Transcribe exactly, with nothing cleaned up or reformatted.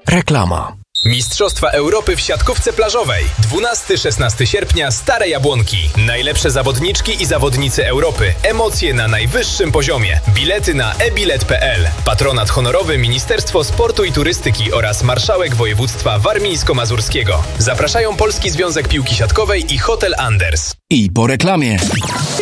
Reklama. Mistrzostwa Europy w siatkówce plażowej. dwunastego do szesnastego sierpnia Stare Jabłonki. Najlepsze zawodniczki i zawodnicy Europy. Emocje na najwyższym poziomie. Bilety na e bilet kropka p l. Patronat honorowy Ministerstwo Sportu i Turystyki oraz Marszałek Województwa Warmińsko-Mazurskiego. Zapraszają Polski Związek Piłki Siatkowej i Hotel Anders. I po reklamie.